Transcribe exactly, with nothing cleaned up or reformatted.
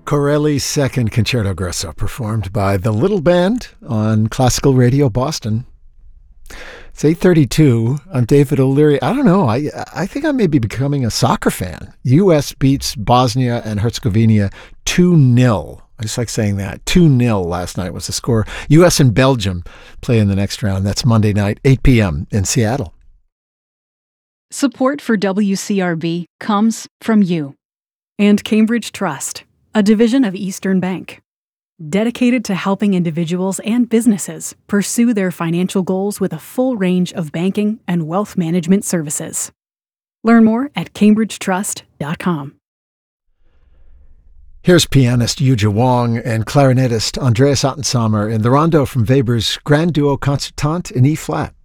Corelli's Second Concerto Grosso, performed by the Little Band on Classical Radio Boston. It's eight thirty-two. I'm David O'Leary. I don't know. I I think I may be becoming a soccer fan. U S beats Bosnia and Herzegovina two nil. I just like saying that. two nil last night was the score. U S and Belgium play in the next round. That's Monday night, eight p.m. in Seattle. Support for W C R B comes from you. And Cambridge Trust, a division of Eastern Bank, dedicated to helping individuals and businesses pursue their financial goals with a full range of banking and wealth management services. Learn more at cambridge trust dot com. Here's pianist Yuja Wong and clarinetist Andreas Ottensamer in the rondo from Weber's Grand Duo Concertante in E-flat.